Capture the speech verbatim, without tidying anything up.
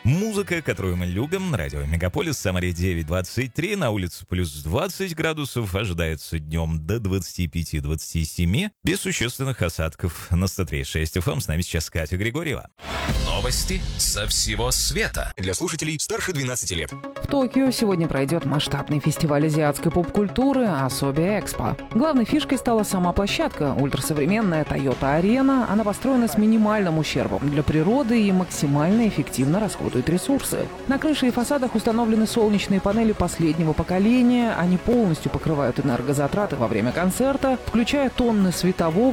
Музыка, которую мы любим. Радио Мегаполис, Самаре девять двадцать три. На улице плюс двадцать градусов. Ожидается днем до двадцати пяти — двадцати семи. Без существенных осадков. На сто три и шесть эф эм. С нами сейчас Катя Григорьева. Новости со всего света. Для слушателей старше двенадцати лет. В Токио сегодня пройдет масштабный фестиваль азиатской поп-культуры Asobi Expo. Главной фишкой стала сама площадка. Ультрасовременная Toyota Arena. Она построена с минимальным ущербом для природы и максимально эффективно расходует ресурсы. На крыше и фасадах установлены солнечные панели последнего поколения. Они полностью покрывают энергозатраты во время концерта, включая тонны светового